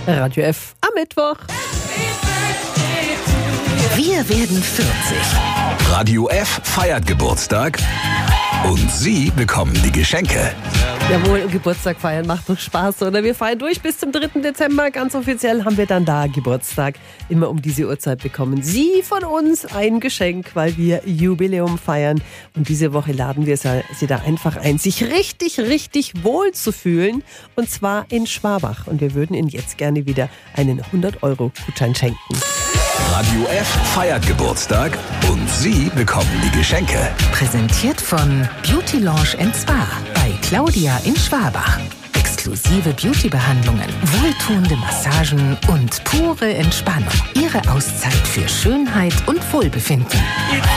Radio F am Mittwoch. Wir werden 40. Radio F feiert Geburtstag und Sie bekommen die Geschenke. Jawohl, Geburtstag feiern macht doch Spaß, oder? Wir feiern durch bis zum 3. Dezember. Ganz offiziell haben wir dann da Geburtstag. Immer um diese Uhrzeit bekommen Sie von uns ein Geschenk, weil wir Jubiläum feiern. Und diese Woche laden wir Sie da einfach ein, sich richtig, richtig wohl zu fühlen. Und zwar in Schwabach. Und wir würden Ihnen jetzt gerne wieder einen 100-Euro-Gutschein schenken. Radio F feiert Geburtstag und Sie bekommen die Geschenke. Präsentiert von Beauty Lounge & Spa bei Claudia in Schwabach. Exklusive Beauty-Behandlungen, wohltuende Massagen und pure Entspannung. Ihre Auszeit für Schönheit und Wohlbefinden.